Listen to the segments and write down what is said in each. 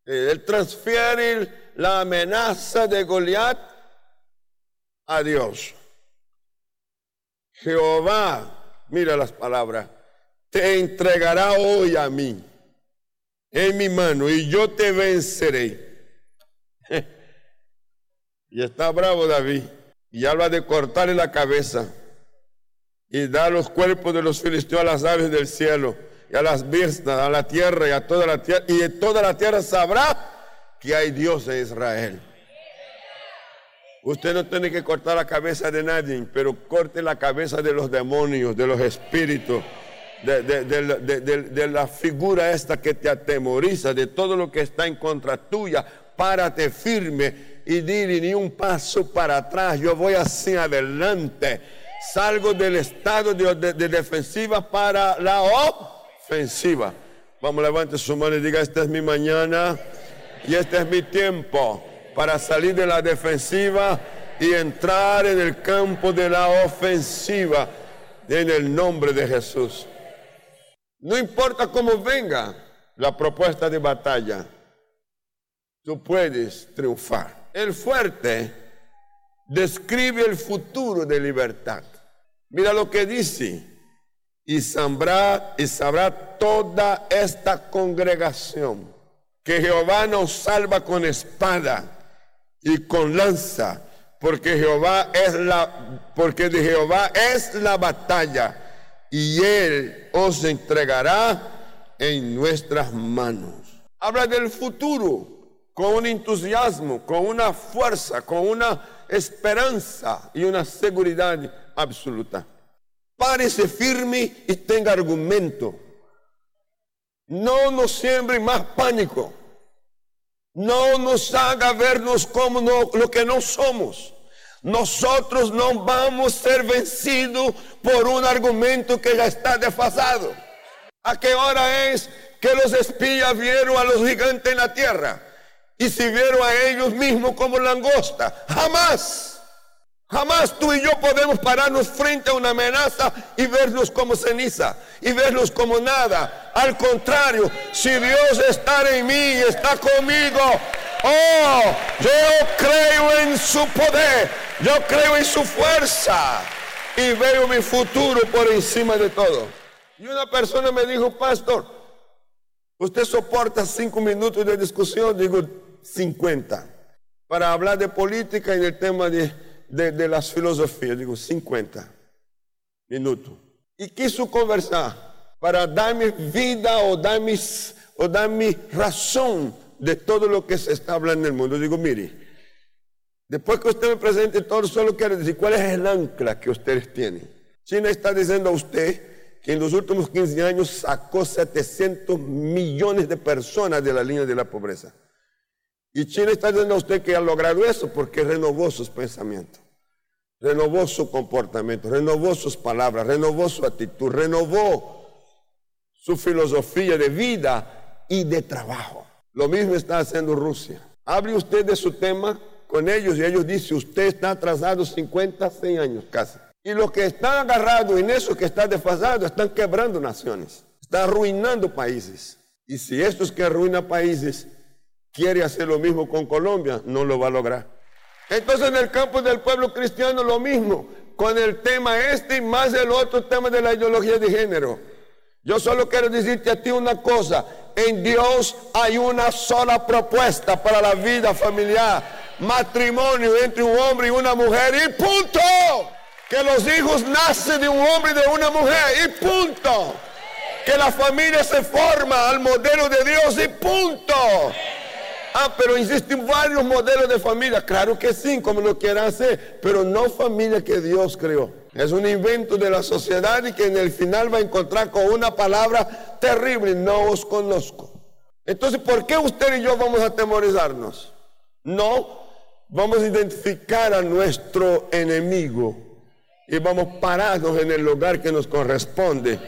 Él transfiere la amenaza de Goliat a Dios. Jehová, mira las palabras, te entregará hoy a mí, en mi mano, y yo te venceré. Y está bravo David, y habla de cortarle la cabeza, y dar los cuerpos de los filisteos a las aves del cielo, y a las bestias, a la tierra, y a toda la tierra, y de toda la tierra sabrá que hay Dios en Israel. Usted no tiene que cortar la cabeza de nadie, pero corte la cabeza de los demonios, de los espíritus, de la figura esta que te atemoriza, de todo lo que está en contra tuya. Párate firme y dile ni un paso para atrás, yo voy hacia adelante. Salgo del estado de defensiva para la ofensiva. Vamos, levante su mano y diga, esta es mi mañana y este es mi tiempo para salir de la defensiva y entrar en el campo de la ofensiva en el nombre de Jesús. No importa cómo venga la propuesta de batalla, tú puedes triunfar. El fuerte describe el futuro de libertad. Mira lo que dice: y sabrá toda esta congregación que Jehová nos salva con espada y con lanza, porque de Jehová es la batalla, y Él os entregará en nuestras manos. Habla del futuro con un entusiasmo, con una fuerza, con una esperanza y una seguridad absoluta. Párese firme y tenga argumento. No nos siembre más pánico. No nos haga vernos como lo que no somos. Nosotros no vamos a ser vencidos por un argumento que ya está desfasado. ¿A qué hora es que los espías vieron a los gigantes en la tierra y se vieron a ellos mismos como langosta? Jamás. Jamás tú y yo podemos pararnos frente a una amenaza y vernos como ceniza y vernos como nada. Al contrario, si Dios está en mí y está conmigo, yo creo en su poder, yo creo en su fuerza y veo mi futuro por encima de todo. Y una persona me dijo, pastor, ¿usted soporta 5 minutos de discusión? Digo, 50. Para hablar de política y del tema de las filosofías, digo 50 minutos. Y quiso conversar para darme vida o darme razón de todo lo que se está hablando en el mundo. Digo, mire, después que usted me presente todo, solo quiero decir cuál es el ancla que ustedes tienen. China está diciendo a usted que en los últimos 15 años sacó 700 millones de personas de la línea de la pobreza. Y China está diciendo a usted que ha logrado eso porque renovó sus pensamientos, renovó su comportamiento, renovó sus palabras, renovó su actitud, renovó su filosofía de vida y de trabajo. Lo mismo está haciendo Rusia. Hable usted de su tema con ellos y ellos dicen, usted está atrasado 50, 100 años casi. Y los que están agarrados en eso que está desfasado están quebrando naciones, están arruinando países. Y si estos que arruinan países quiere hacer lo mismo con Colombia, no lo va a lograr. Entonces en el campo del pueblo cristiano lo mismo, con el tema y más el otro tema de la ideología de género. Yo solo quiero decirte a ti una cosa, en Dios hay una sola propuesta para la vida familiar, matrimonio entre un hombre y una mujer y punto. Que los hijos nacen de un hombre y de una mujer y punto. Que la familia se forma al modelo de Dios y punto. Pero existen varios modelos de familia. Claro que sí, como lo quieran hacer, pero no familia que Dios creó. Es un invento de la sociedad y que en el final va a encontrar con una palabra terrible: no os conozco. Entonces, ¿por qué usted y yo vamos a atemorizarnos? No, vamos a identificar a nuestro enemigo y vamos parados en el lugar que nos corresponde.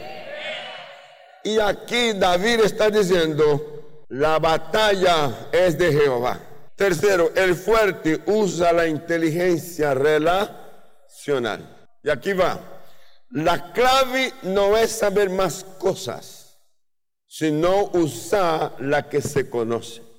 Y aquí David está diciendo: la batalla es de Jehová. Tercero, el fuerte usa la inteligencia relacional. Y aquí va. La clave no es saber más cosas, sino usar la que se conoce.